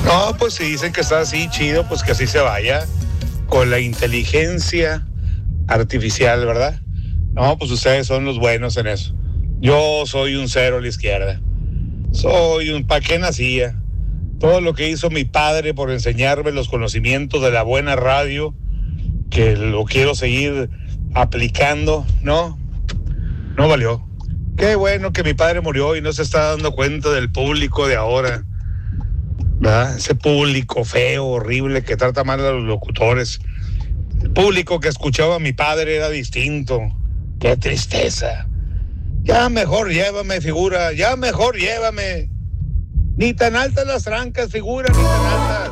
No, pues si dicen que está así chido, pues que así se vaya. Con la inteligencia artificial, ¿verdad? No, pues ustedes son los buenos en eso. Yo soy un cero a la izquierda. Soy un... ¿Para qué nacía? Todo lo que hizo mi padre por enseñarme los conocimientos de la buena radio, que lo quiero seguir aplicando, no valió. Qué bueno que mi padre murió y no se está dando cuenta del público de ahora, ¿verdad? Ese público feo, horrible, que trata mal a los locutores. El público que escuchaba a mi padre era distinto. Qué tristeza. Ya mejor llévame, figura, ya mejor llévame. Ni tan altas las trancas, figura, ni tan altas.